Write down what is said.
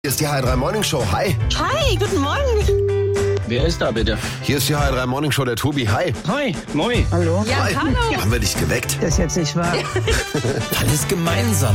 Hier ist die HR3 Morning Show. Hi. Hi, guten Morgen. Wer ist da bitte? Hier ist die HR3 Morning Show, der Tobi. Hi. Hi, moi. Hallo? Ja, Hi. hallo. Haben wir dich geweckt? Das ist jetzt nicht wahr. Alles gemeinsam.